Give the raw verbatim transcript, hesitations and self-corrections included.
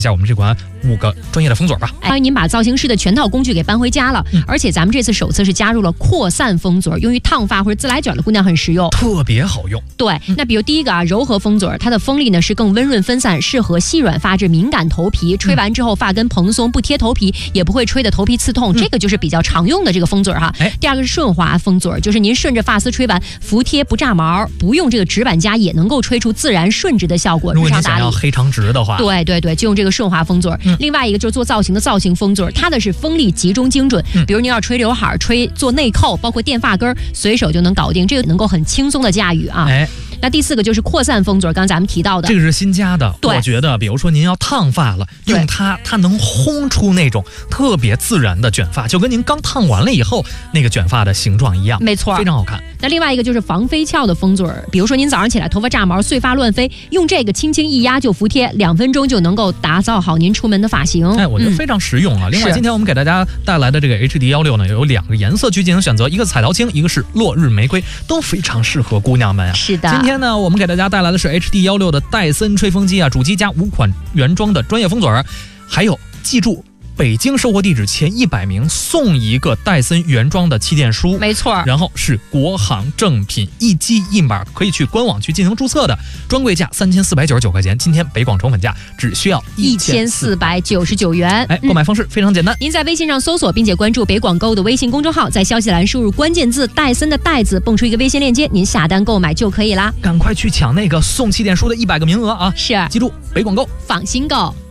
下我们这款五个专业的封嘴吧。 欢迎您把造型师的全套工具给搬回家了，嗯、而且咱们这次首次是加入了扩散封嘴，用于烫发或者自来卷的姑娘很实用， 特别好用。 对，嗯、那比如第一个啊，柔和封嘴，它的锋利呢是更温润分散，适合细软发质敏感头皮，吹完之后发根蓬松，不贴头皮，也不会吹得头皮刺痛，嗯、这个就是比较常用的这个封嘴哈。哎、第二个是顺滑封嘴，就是您顺着发丝吹完，服帖不炸毛，不用这个直板夹也能够吹出自然顺直的效果。 如果你想要黑长直的话， 对对对，就用这个顺滑封嘴。嗯、另外一个就是做造型的造型封嘴，它的是锋利集中精准，嗯、比如您要吹刘海、吹做内扣，包括垫发根，随手就能搞定，这个能够很轻松的驾驭啊。哎。那第四个就是扩散封嘴，刚刚咱们提到的， 这个是新加的。我觉得，比如说您要烫发了，用它，它能烘出那种特别自然的卷发，就跟您刚烫完了以后那个卷发的形状一样， 没错， 非常好看。 那另外一个就是防飞翘的封嘴，比如说您早上起来头发炸毛、碎发乱飞，用这个轻轻一压就服帖，两分钟就能够打造好您出门的发型。 哎，我觉得非常实用啊。嗯、另外，今天我们给大家带来的这个 H D 一六呢，有两个颜色去进行选择，一个彩桃青，一个是落日玫瑰，都非常适合姑娘们啊。 是的。 今天呢，我们给大家带来的是 H D 一六的戴森吹风机啊，主机加五款原装的专业封嘴，还有记住。北京售货地址前一百名送一个戴森原装的气垫梳， 没错。 然后是国行正品，一机一码，可以去官网去进行注册的，专柜价三千四百九十九块钱，今天北广成本价只需要一千四百九十九元。 哎，购买方式非常简单， 嗯、您在微信上搜索并且关注北广购的微信公众号，在消息栏输入关键字戴森的戴字，蹦出一个微信链接，您下单购买就可以啦。 赶快去抢那个送气垫梳的一百个名额啊！ 是， 记住北广购， 放心购。